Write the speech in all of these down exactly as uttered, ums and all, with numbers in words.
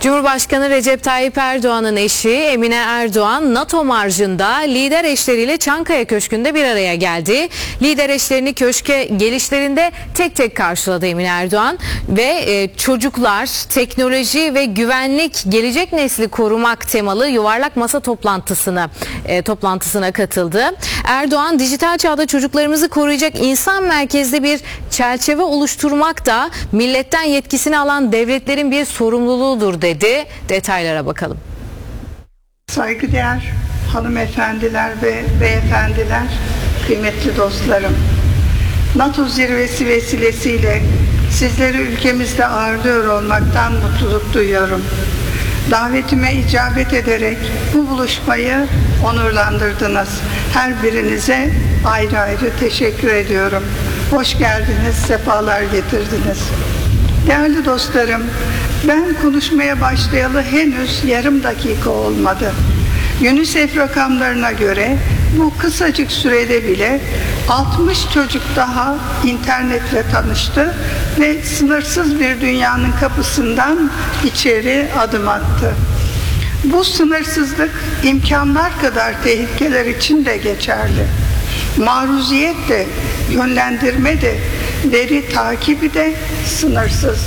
Cumhurbaşkanı Recep Tayyip Erdoğan'ın eşi Emine Erdoğan, NATO marşında lider eşleriyle Çankaya Köşkü'nde bir araya geldi. Lider eşlerini köşke gelişlerinde tek tek karşıladı Emine Erdoğan ve e, çocuklar, teknoloji ve güvenlik, gelecek nesli korumak temalı yuvarlak masa toplantısına e, toplantısına katıldı. Erdoğan, dijital çağda çocuklarımızı koruyacak insan merkezli bir çerçeve oluşturmak da milletten yetkisini alan devletlerin bir sorumluluğudur dedi. Detaylara bakalım. Saygıdeğer hanımefendiler ve beyefendiler, kıymetli dostlarım. NATO zirvesi vesilesiyle sizleri ülkemizde ağırlıyor olmaktan mutluluk duyuyorum. Davetime icabet ederek bu buluşmayı onurlandırdınız. Her birinize ayrı ayrı teşekkür ediyorum. Hoş geldiniz, sefalar getirdiniz. Değerli dostlarım, ben konuşmaya başlayalı henüz yarım dakika olmadı. UNICEF rakamlarına göre bu kısacık sürede bile altmış çocuk daha internetle tanıştı ve sınırsız bir dünyanın kapısından içeri adım attı. Bu sınırsızlık imkanlar kadar tehlikeler için de geçerli. Maruziyet de, yönlendirme de, veri takibi de sınırsız.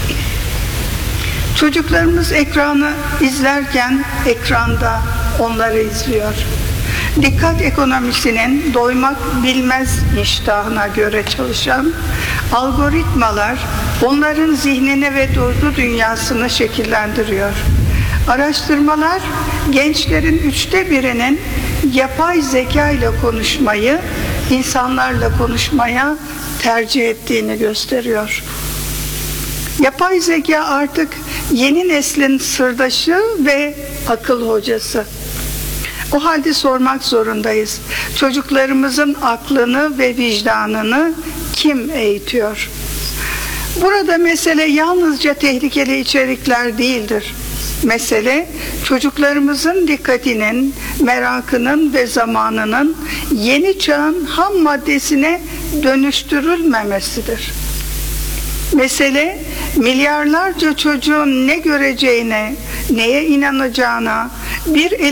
Çocuklarımız ekranı izlerken ekranda onları izliyor. Dikkat ekonomisinin doymak bilmez iştahına göre çalışan algoritmalar onların zihnini ve duygu dünyasını şekillendiriyor. Araştırmalar gençlerin üçte birinin yapay zeka ile konuşmayı insanlarla konuşmaya tercih ettiğini gösteriyor. Yapay zeka artık yeni neslin sırdaşı ve akıl hocası. O halde sormak zorundayız. Çocuklarımızın aklını ve vicdanını kim eğitiyor? Burada mesele yalnızca tehlikeli içerikler değildir. Mesele çocuklarımızın dikkatinin, merakının ve zamanının yeni çağın ham maddesine dönüştürülmemesidir. Mesele milyarlarca çocuğun ne göreceğine, neye inanacağına, bir